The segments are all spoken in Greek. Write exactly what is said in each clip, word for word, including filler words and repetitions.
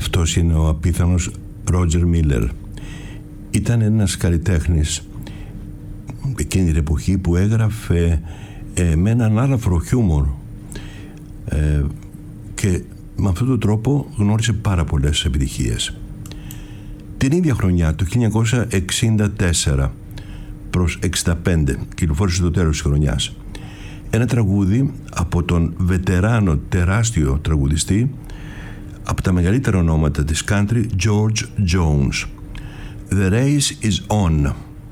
Αυτός είναι ο απίθανος Ρότζερ Μίλλερ. Ήταν ένας καλλιτέχνης εκείνη την εποχή που έγραφε ε, με έναν άραφρο χιούμορ ε, και με αυτόν τον τρόπο γνώρισε πάρα πολλές επιτυχίες. Την ίδια χρονιά, το χίλια εννιακόσια εξήντα τέσσερα προς εξήντα πέντε, κυκλοφόρησε το τέλος της χρονιάς ένα τραγούδι από τον βετεράνο τεράστιο τραγουδιστή, από τα μεγαλύτερα ονόματα της country, George Jones. The Race is On.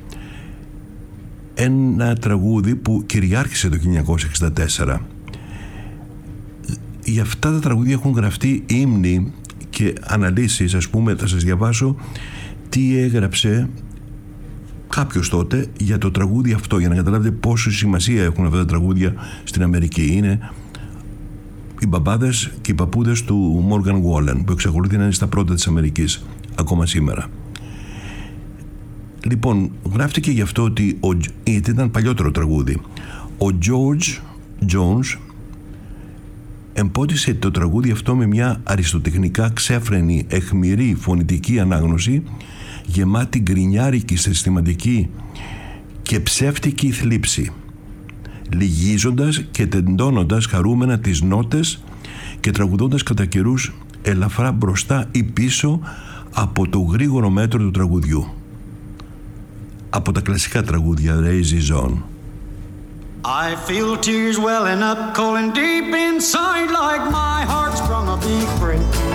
Ένα τραγούδι που κυριάρχησε το χίλια εννιακόσια εξήντα τέσσερα. Για αυτά τα τραγούδια έχουν γραφτεί ύμνοι και αναλύσεις. Ας πούμε, θα σας διαβάσω τι έγραψε κάποιος τότε για το τραγούδι αυτό, για να καταλάβετε πόσο σημασία έχουν αυτά τα τραγούδια στην Αμερική. Είναι οι μπαμπάδες και οι παππούδες του Morgan Wallen, που εξακολουθεί να είναι στα πρώτα της Αμερικής ακόμα σήμερα. Λοιπόν, γράφτηκε γι' αυτό ότι ο, γιατί ήταν παλιότερο τραγούδι, ο George Jones εμπότισε το τραγούδι αυτό με μια αριστοτεχνικά ξέφρενη, αιχμηρή φωνητική ανάγνωση, γεμάτη γκρινιάρικη συστηματική και ψεύτικη θλίψη, λυγίζοντας και τεντώνοντας χαρούμενα τις νότες και τραγουδώντας κατά καιρούς ελαφρά μπροστά ή πίσω από το γρήγορο μέτρο του τραγουδιού. Από τα κλασικά τραγούδια Race is On. I feel tears welling up, cold and deep inside, like my heart's sprung a big break.